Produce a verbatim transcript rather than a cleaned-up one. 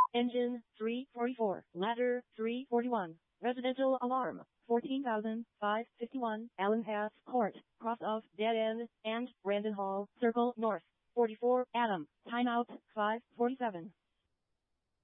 Engine, three forty-four. Ladder, three forty-one. Residential alarm, fourteen thousand five hundred fifty-one. Allen Pass Court, cross of Dead End, and Brandon Hall, Circle North. forty-four. Adam, timeout, five forty-seven.